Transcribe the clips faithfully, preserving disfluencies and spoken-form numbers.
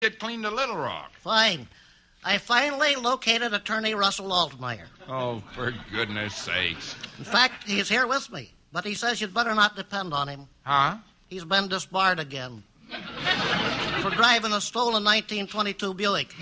get clean to Little Rock. Fine. I finally located attorney Russell Altmeyer. Oh, for goodness sakes. In fact, he's here with me, but he says you'd better not depend on him. Huh? He's been disbarred again for driving a stolen nineteen twenty-two Buick.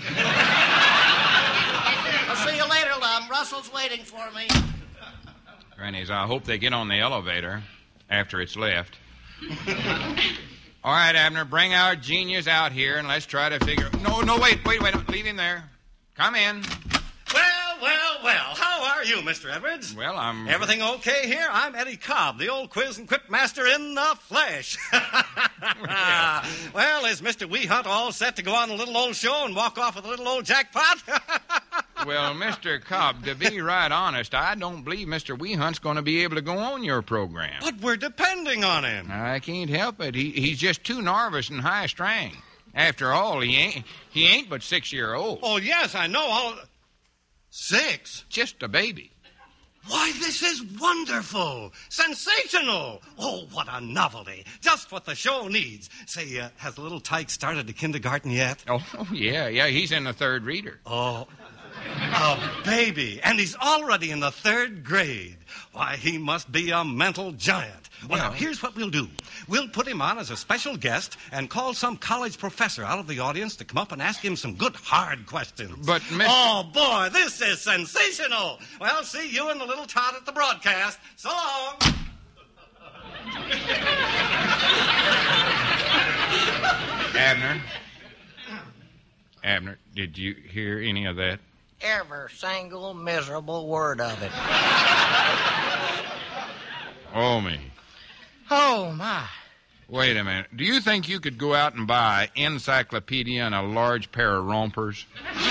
I'll see you later, Lum. Russell's waiting for me. Grannies, I hope they get on the elevator after it's left. All right, Abner, bring our genius out here and let's try to figure... No, no, wait, wait, wait. Leave him there. Come in. Well, well, well. How are you, Mister Edwards? Well, I'm... Everything okay here? I'm Eddie Cobb, the old quiz and quip master in the flesh. Well, is Mister Weehunt all set to go on the little old show and walk off with a little old jackpot? Well, Mister Cobb, to be right honest, I don't believe Mister Weehunt's going to be able to go on your program. But we're depending on him. I can't help it. He, he's just too nervous and high-strung. After all, he ain't he ain't but six-year-old. Oh, yes, I know. All... Six? Just a baby. Why, this is wonderful. Sensational. Oh, what a novelty. Just what the show needs. Say, uh, has little Tyke started to kindergarten yet? Oh, yeah, yeah, he's in the third reader. Oh, a baby. And he's already in the third grade. Why, he must be a mental giant. Well, now, here's what we'll do. We'll put him on as a special guest and call some college professor out of the audience to come up and ask him some good, hard questions. But, Mister Oh, boy, this is sensational. Well, see you and the little tot at the broadcast. So long. Abner? Abner, did you hear any of that? Every single miserable word of it. Oh, me. Oh, my. Wait a minute. Do you think you could go out and buy encyclopedia and a large pair of rompers?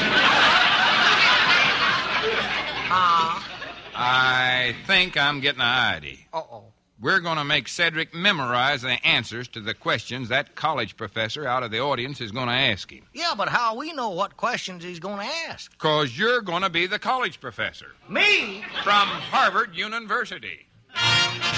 Uh, I think I'm getting an idea. uh-oh. We're going to make Cedric memorize the answers to the questions that college professor out of the audience is going to ask him. Yeah, but how we know what questions he's going to ask? Because you're going to be the college professor. Me? From Harvard University.